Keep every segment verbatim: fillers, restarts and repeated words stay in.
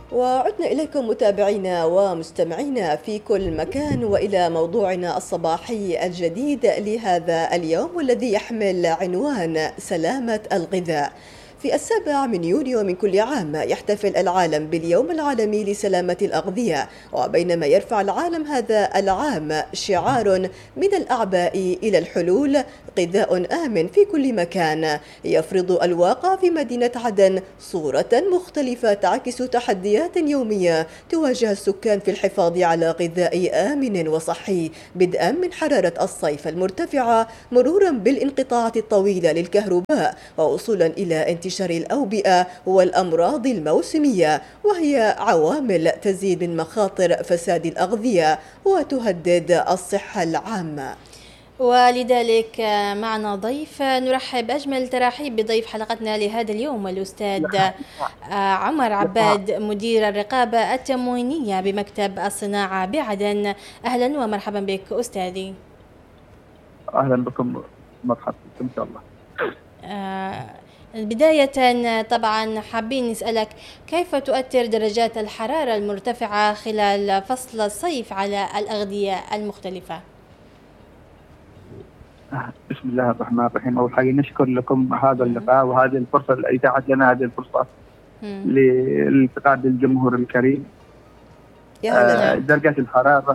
وعدنا إليكم متابعينا ومستمعينا في كل مكان وإلى موضوعنا الصباحي الجديد لهذا اليوم والذي يحمل عنوان سلامة الغذاء. في السابع من يونيو من كل عام يحتفل العالم باليوم العالمي لسلامة الأغذية، وبينما يرفع العالم هذا العام شعار من الأعباء إلى الحلول، غذاء آمن في كل مكان، يفرض الواقع في مدينة عدن صورة مختلفة تعكس تحديات يومية تواجه السكان في الحفاظ على غذاء آمن وصحي، بدءا من حرارة الصيف المرتفعة مرورا بالانقطاعات الطويلة للكهرباء ووصولا إلى انتشار انتشار الأوبئة والأمراض الموسمية، وهي عوامل تزيد من مخاطر فساد الأغذية وتهدد الصحة العامة. ولذلك معنا ضيف نرحب أجمل ترحيب بضيف حلقتنا لهذا اليوم الأستاذ عمر عباد، مدير الرقابة التموينية بمكتب الصناعة بعدن. أهلا ومرحبا بك أستاذي. أهلا بكم، مرحبا إن شاء الله. آه بداية طبعا حابين نسألك كيف تؤثر درجات الحرارة المرتفعة خلال فصل الصيف على الأغذية المختلفة؟ بسم الله الرحمن الرحيم. أول حاجة نشكر لكم هذا اللقاء وهذه الفرصة اللي اتاحت لنا هذه الفرصة للالتقاء بالجمهور الكريم. آه درجات الحرارة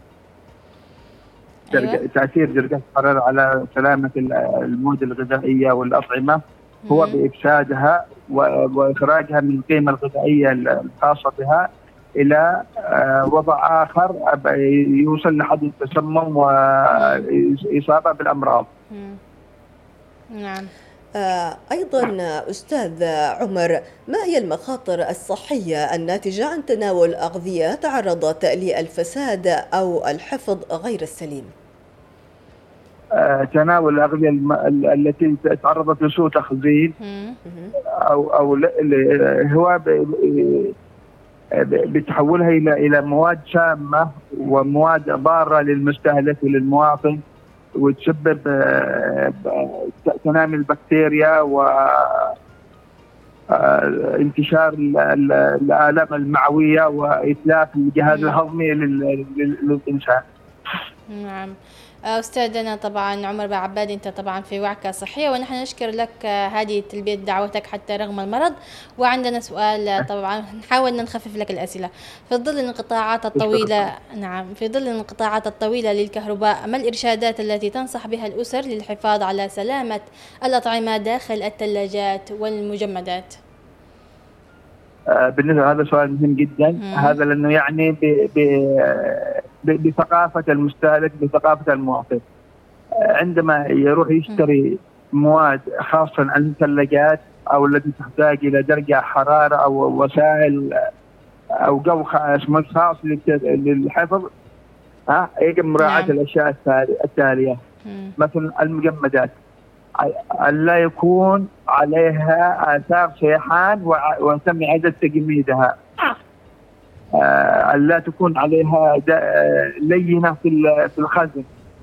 درجة أيوة. تأثير درجات الحرارة على سلامة المواد الغذائية والأطعمة هو بإفسادها وإخراجها من القيمة الغذائية الخاصة بها إلى وضع آخر يوصل لحد التسمم وإصابة بالأمراض. نعم. أيضا أستاذ عمر، ما هي المخاطر الصحية الناتجة عن تناول أغذية تعرضت للفساد أو الحفظ غير السليم؟ آه، تناول الأغذية الم... التي تعرضت لسوء تخزين أو أو ل... ل... هو ب... ب... بتحولها إلى إلى مواد سامة ومواد ضارة للمستهلك وللمواطن، وتسبب آه، تنامي البكتيريا و آه، انتشار الآلام المعوية وإتلاف الجهاز الهضمي لل... للإنسان. نعم. أستاذنا طبعا عمر بن عباد، أنت طبعا في وعكة صحية ونحن نشكر لك هذه تلبية دعوتك حتى رغم المرض. وعندنا سؤال طبعا نحاول نخفف لك الأسئلة. في ظل الانقطاعات الطويلة نعم في ظل الانقطاعات الطويلة للكهرباء، ما الإرشادات التي تنصح بها الأسر للحفاظ على سلامة الأطعمة داخل الثلاجات والمجمدات؟ بالنسبة هذا سؤال مهم جدا. مم. هذا لأنه يعني ب ب بثقافة المستهلك، بثقافة المواطن. عندما يروح يشتري مواد خاصة عن الثلاجات أو التي تحتاج إلى درجة حرارة أو وسائل أو جو خاص للحفظ، ها يجب مراعاة نعم. الأشياء التالية. مم. مثلا المجمدات ألا يكون عليها آثار سيحان وتم إعادة تجميدها، ألا تكون عليها لينة في الخزن،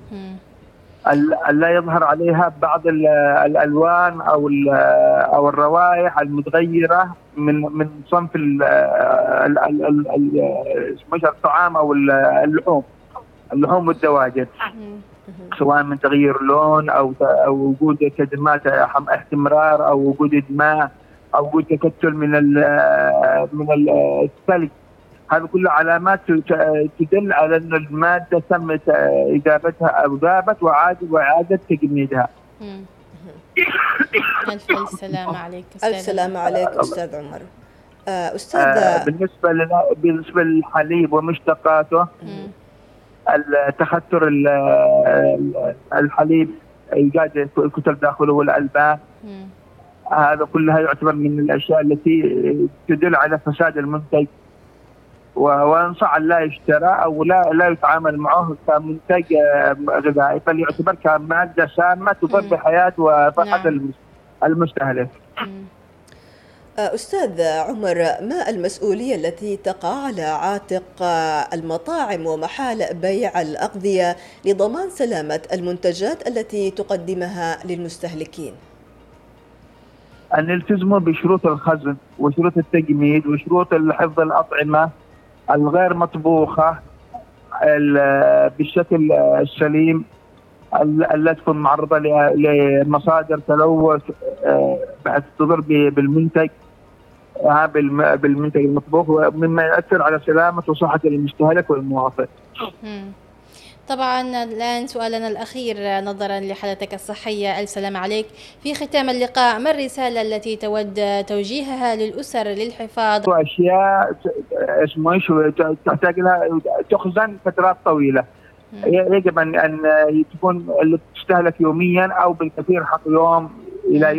ألا يظهر عليها بعض الألوان أو أو الروائح المتغيرة من من صنف الطعام أو اللحوم اللحوم والدواجن، سواء من تغيير لون أو أو وجود كدمات احتمرار أو وجود دماء أو وجود تكتل من من الثلج. هذه كلها علامات تدل على أن المادة تم إجابتها أو ذابت وعادة وإعادة تجميدها. ألف السلام عليك. ألف سلام عليك أستاذ عمر. أستاذ آه بالنسبة بالنسبة للحليب ومشتقاته، التخثر الحليب إيجاد كتل داخله والألبان، هذا كلها يعتبر من الأشياء التي تدل على فساد المنتج، وينصح أن لا يشترى أو لا لا يتعامل معه كمنتج غذائي، بل يعتبر كمادة سامة تضر بحياة وصحة نعم. المستهلك. أستاذ عمر، ما المسؤولية التي تقع على عاتق المطاعم ومحال بيع الأغذية لضمان سلامة المنتجات التي تقدمها للمستهلكين؟ أن يلتزموا بشروط الخزن وشروط التجميد وشروط حفظ الأطعمة الغير مطبوخة بالشكل السليم، التي تكون معرضة لمصادر تلوث بحيث تضر بالمنتج بالمنتج المطبوخ، مما يؤثر على سلامة وصحة المستهلك والمواطن. طبعا الآن سؤالنا الأخير نظرا لحالتك الصحية، السلام عليك. في ختام اللقاء، ما الرسالة التي تود توجيهها للأسر للحفاظ؟ أشياء اسمه ايش تحتاج لها تخزن فترات طويلة. يجب أن أن تكون تستهلك يوميا أو بالكثير حق يوم إلى